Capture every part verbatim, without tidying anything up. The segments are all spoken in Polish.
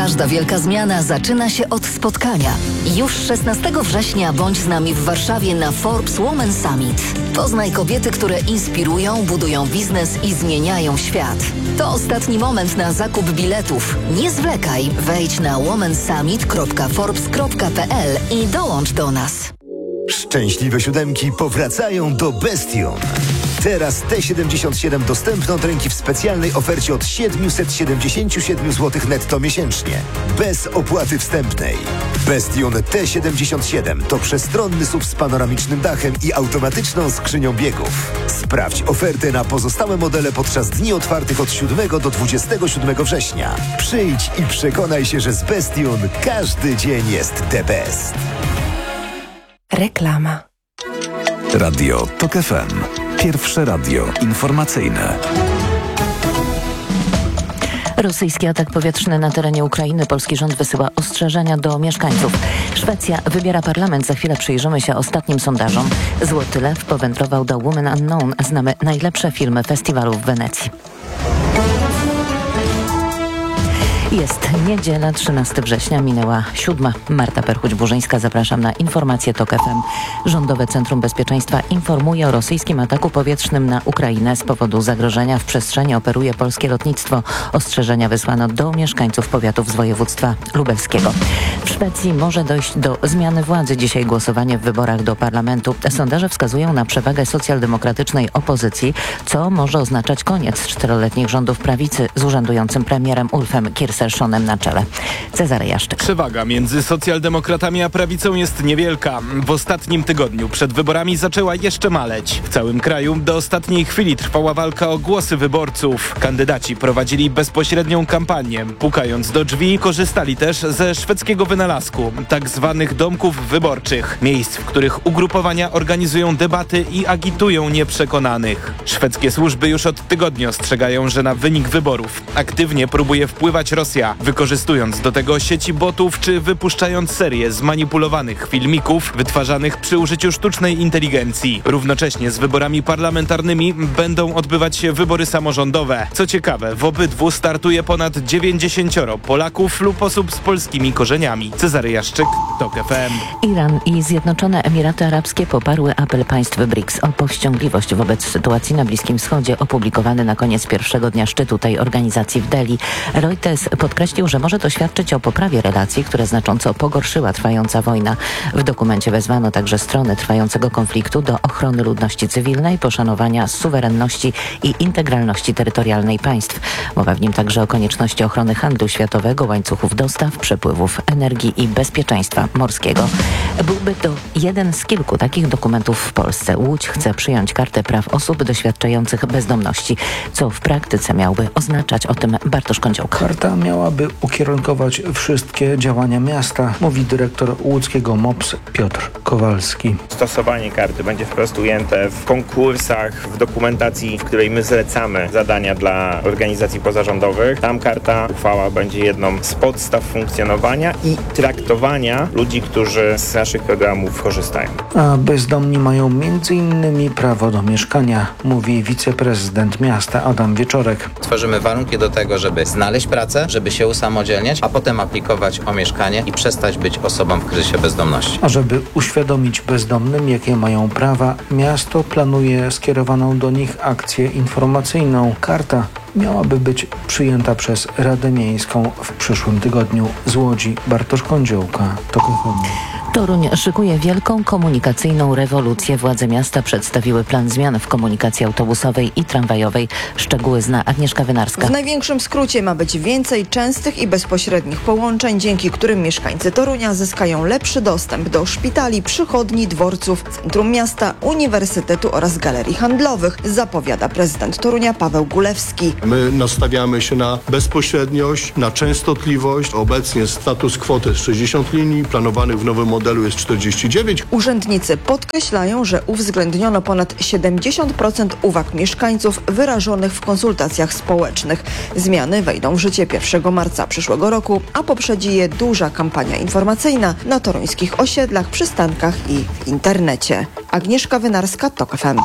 Każda wielka zmiana zaczyna się od spotkania. Już szesnastego września bądź z nami w Warszawie na Forbes Women Summit. Poznaj kobiety, które inspirują, budują biznes i zmieniają świat. To ostatni moment na zakup biletów. Nie zwlekaj, wejdź na woman summit kropka forbes kropka p l i dołącz do nas. Szczęśliwe siódemki powracają do Bestion. Teraz T siedemdziesiąt siedem dostępne od ręki w specjalnej ofercie od siedemset siedemdziesiąt siedem złotych netto miesięcznie. Bez opłaty wstępnej. Bestion T siedemdziesiąt siedem to przestronny S U V z panoramicznym dachem i automatyczną skrzynią biegów. Sprawdź ofertę na pozostałe modele podczas dni otwartych od siódmego do dwudziestego siódmego września. Przyjdź i przekonaj się, że z Bestion każdy dzień jest the best. Reklama. Radio TOK F M. Pierwsze radio informacyjne. Rosyjski atak powietrzny na terenie Ukrainy. Polski rząd wysyła ostrzeżenia do mieszkańców. Szwecja wybiera parlament. Za chwilę przyjrzymy się ostatnim sondażom. Złoty Lew powędrował do Woman Unknown. Znamy najlepsze filmy festiwalu w Wenecji. Jest niedziela, trzynastego września, minęła siódma. Marta Perchuć-Burzyńska, zapraszam na informacje TOK F M. Rządowe Centrum Bezpieczeństwa informuje o rosyjskim ataku powietrznym na Ukrainę. Z powodu zagrożenia w przestrzeni operuje polskie lotnictwo. Ostrzeżenia wysłano do mieszkańców powiatów z województwa lubelskiego. W Szwecji może dojść do zmiany władzy. Dzisiaj głosowanie w wyborach do parlamentu. Sondaże wskazują na przewagę socjaldemokratycznej opozycji, co może oznaczać koniec czteroletnich rządów prawicy z urzędującym premierem Ulfem Kristerssonem na czele. Cezary Jaszczyk. Przewaga między socjaldemokratami a prawicą jest niewielka. W ostatnim tygodniu przed wyborami zaczęła jeszcze maleć. W całym kraju do ostatniej chwili trwała walka o głosy wyborców. Kandydaci prowadzili bezpośrednią kampanię. Pukając do drzwi, korzystali też ze szwedzkiego wynalazku, tak zwanych domków wyborczych. Miejsc, w których ugrupowania organizują debaty i agitują nieprzekonanych. Szwedzkie służby już od tygodnia ostrzegają, że na wynik wyborów aktywnie próbuje wpływać Rosja, wykorzystując do tego sieci botów czy wypuszczając serię zmanipulowanych filmików wytwarzanych przy użyciu sztucznej inteligencji. Równocześnie z wyborami parlamentarnymi będą odbywać się wybory samorządowe. Co ciekawe, w obydwu startuje ponad dziewięćdziesięcioro Polaków lub osób z polskimi korzeniami. Cezary Jaszczyk, TOK F M. Iran i Zjednoczone Emiraty Arabskie poparły apel państw BRICS o powściągliwość wobec sytuacji na Bliskim Wschodzie, opublikowany na koniec pierwszego dnia szczytu tej organizacji w Delhi. Reuters podkreślił, że może to świadczyć o poprawie relacji, które znacząco pogorszyła trwająca wojna. W dokumencie wezwano także strony trwającego konfliktu do ochrony ludności cywilnej, poszanowania suwerenności i integralności terytorialnej państw. Mowa w nim także o konieczności ochrony handlu światowego, łańcuchów dostaw, przepływów energii i bezpieczeństwa morskiego. Byłby to jeden z kilku takich dokumentów w Polsce. Łódź chce przyjąć kartę praw osób doświadczających bezdomności, co w praktyce miałby oznaczać. O tym Bartosz Kądziołka. Karta miałaby ukierunkować wszystkie działania miasta, mówi dyrektor łódzkiego M O P S Piotr Kowalski. Stosowanie karty będzie wprost ujęte w konkursach, w dokumentacji, w której my zlecamy zadania dla organizacji pozarządowych. Tam karta, uchwała będzie jedną z podstaw funkcjonowania i traktowania ludzi, którzy z naszych programów korzystają. A bezdomni mają między innymi prawo do mieszkania, mówi wiceprezydent miasta Adam Wieczorek. Tworzymy warunki do tego, żeby znaleźć pracę, żeby się usamodzielniać, a potem aplikować o mieszkanie i przestać być osobą w kryzysie bezdomności. A żeby uświadomić bezdomnym, jakie mają prawa, miasto planuje skierowaną do nich akcję informacyjną. Karta miałaby być przyjęta przez Radę Miejską w przyszłym tygodniu. Z Łodzi Bartosz Kądziołka, TOK F M. Toruń szykuje wielką komunikacyjną rewolucję. Władze miasta przedstawiły plan zmian w komunikacji autobusowej i tramwajowej. Szczegóły zna Agnieszka Wynarska. W największym skrócie ma być więcej częstych i bezpośrednich połączeń, dzięki którym mieszkańcy Torunia zyskają lepszy dostęp do szpitali, przychodni, dworców, centrum miasta, uniwersytetu oraz galerii handlowych, zapowiada prezydent Torunia Paweł Gulewski. My nastawiamy się na bezpośredniość, na częstotliwość. Obecnie status quo to jest sześćdziesiąt linii, planowanych w nowym modelu jest czterdzieści dziewięć. Urzędnicy podkreślają, że uwzględniono ponad siedemdziesiąt procent uwag mieszkańców wyrażonych w konsultacjach społecznych. Zmiany wejdą w życie pierwszego marca przyszłego roku, a poprzedzi je duża kampania informacyjna na toruńskich osiedlach, przystankach i w internecie. Agnieszka Wynarska, TOK F M.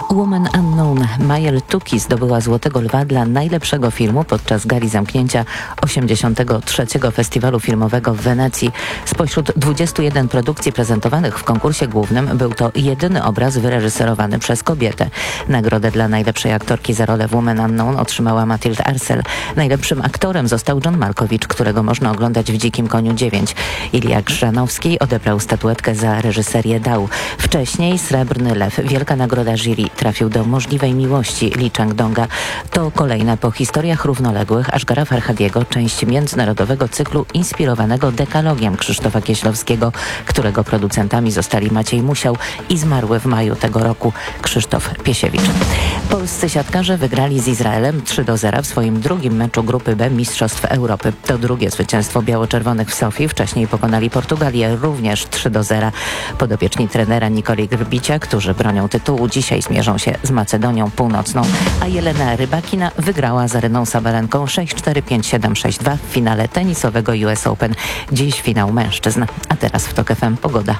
Woman Unknown Mayel Tuki zdobyła Złotego Lwa dla najlepszego filmu podczas gali zamknięcia osiemdziesiątego trzeciego Festiwalu Filmowego w Wenecji. Spośród dwudziestu jeden produkcji prezentowanych w konkursie głównym był to jedyny obraz wyreżyserowany przez kobietę. Nagrodę dla najlepszej aktorki za rolę w Woman Unknown otrzymała Mathilde Arcel. Najlepszym aktorem został John Malkovich, którego można oglądać w Dzikim Koniu dziewięć. Ilja Grzanowski odebrał statuetkę za reżyserię Dał. Wcześniej Srebrny Lew, wielka nagroda jury, trafił do Możliwej Miłości Lee Chang-donga. To kolejna po historiach równoległych Ashgara Farhadiego część międzynarodowego cyklu inspirowanego dekalogiem Krzysztofa Kieślowskiego, którego producentami zostali Maciej Musiał i zmarły w maju tego roku Krzysztof Piesiewicz. Polscy siatkarze wygrali z Izraelem trzy do zera w swoim drugim meczu grupy B Mistrzostw Europy. To drugie zwycięstwo biało-czerwonych w Sofii. Wcześniej pokonali Portugalię również trzy do zera. Podopieczni trenera Nikoli Grbicia, którzy bronią tytułu, dzisiaj zmierzą się z Macedonią Północną, a Jelena Rybakina wygrała z Aryną Sabalenką sześć cztery, pięć siedem, sześć dwa w finale tenisowego U S Open. Dziś finał mężczyzn. A teraz w Tok F M pogoda.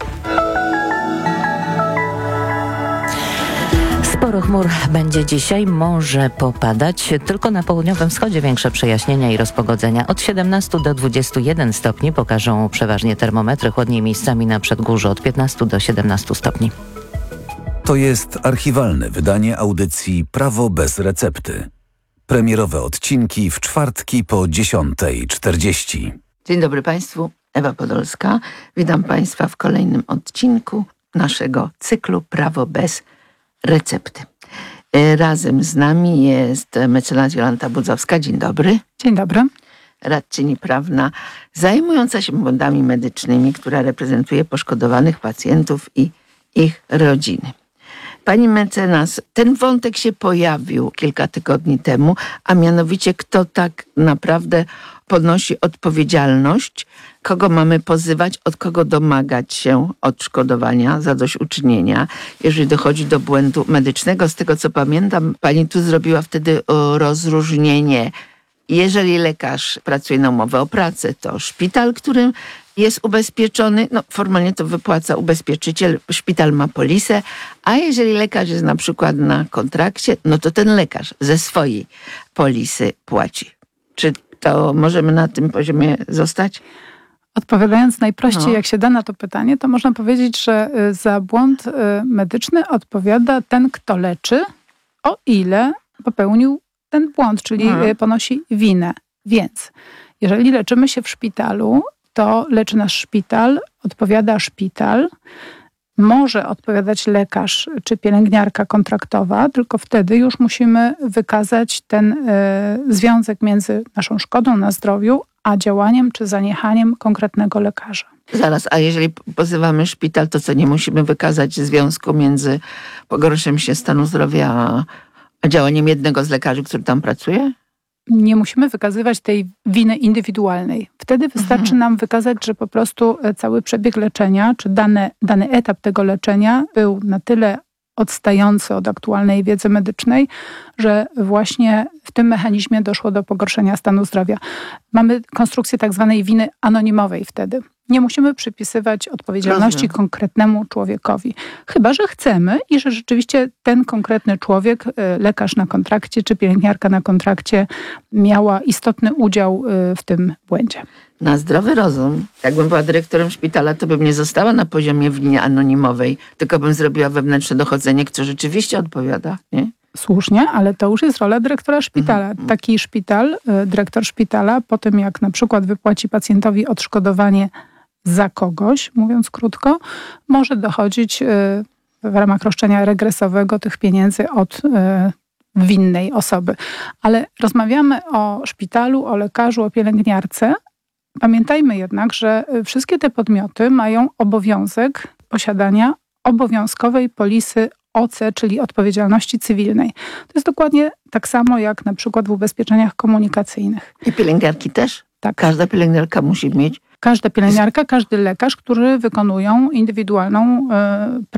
Sporo chmur będzie dzisiaj, może popadać. Tylko na południowym wschodzie większe przejaśnienia i rozpogodzenia. Od siedemnastu do dwudziestu jeden stopni pokażą przeważnie termometry, chłodniej miejscami na Przedgórzu od piętnastu do siedemnastu stopni. To jest archiwalne wydanie audycji Prawo bez recepty. Premierowe odcinki w czwartki po dziesiątej czterdzieści. Dzień dobry Państwu, Ewa Podolska. Witam Państwa w kolejnym odcinku naszego cyklu Prawo bez recepty. Razem z nami jest mecenas Jolanta Budzowska. Dzień dobry. Dzień dobry. Radczyni prawna zajmująca się błędami medycznymi, która reprezentuje poszkodowanych pacjentów i ich rodziny. Pani mecenas, ten wątek się pojawił kilka tygodni temu, a mianowicie kto tak naprawdę ponosi odpowiedzialność, kogo mamy pozywać, od kogo domagać się odszkodowania, zadośćuczynienia, jeżeli dochodzi do błędu medycznego. Z tego co pamiętam, pani tu zrobiła wtedy rozróżnienie. Jeżeli lekarz pracuje na umowę o pracę, to szpital, którym jest ubezpieczony, no formalnie to wypłaca ubezpieczyciel, szpital ma polisę, a jeżeli lekarz jest na przykład na kontrakcie, no to ten lekarz ze swojej polisy płaci. Czy to możemy na tym poziomie zostać? Odpowiadając najprościej, No. jak się da na to pytanie, to można powiedzieć, że za błąd medyczny odpowiada ten, kto leczy, o ile popełnił ten błąd, czyli Mhm. ponosi winę. Więc jeżeli leczymy się w szpitalu, to leczy nasz szpital, odpowiada szpital, może odpowiadać lekarz czy pielęgniarka kontraktowa, tylko wtedy już musimy wykazać ten y, związek między naszą szkodą na zdrowiu, a działaniem czy zaniechaniem konkretnego lekarza. Zaraz, a jeżeli pozywamy szpital, to co, nie musimy wykazać związku między pogorszeniem się stanu zdrowia a, a działaniem jednego z lekarzy, który tam pracuje? Nie musimy wykazywać tej winy indywidualnej. Wtedy wystarczy Mhm. nam wykazać, że po prostu cały przebieg leczenia, czy dane, dany etap tego leczenia był na tyle odstający od aktualnej wiedzy medycznej, że właśnie w tym mechanizmie doszło do pogorszenia stanu zdrowia. Mamy konstrukcję tak zwanej winy anonimowej wtedy. Nie musimy przypisywać odpowiedzialności Rozumiem. konkretnemu człowiekowi. Chyba że chcemy i że rzeczywiście ten konkretny człowiek, y, lekarz na kontrakcie czy pielęgniarka na kontrakcie miała istotny udział y, w tym błędzie. Na zdrowy rozum, jakbym była dyrektorem szpitala, to bym nie została na poziomie winy anonimowej, tylko bym zrobiła wewnętrzne dochodzenie, kto rzeczywiście odpowiada, nie? Słusznie, ale to już jest rola dyrektora szpitala. Mhm. Taki szpital, y, dyrektor szpitala, po tym jak na przykład wypłaci pacjentowi odszkodowanie za kogoś, mówiąc krótko, może dochodzić y, w ramach roszczenia regresowego tych pieniędzy od y, winnej osoby. Ale rozmawiamy o szpitalu, o lekarzu, o pielęgniarce. Pamiętajmy jednak, że wszystkie te podmioty mają obowiązek posiadania obowiązkowej polisy O C, czyli odpowiedzialności cywilnej. To jest dokładnie tak samo jak na przykład w ubezpieczeniach komunikacyjnych. I pielęgniarki też? Tak. Każda pielęgniarka musi mieć. Każda pielęgniarka, każdy lekarz, którzy wykonują indywidualną y,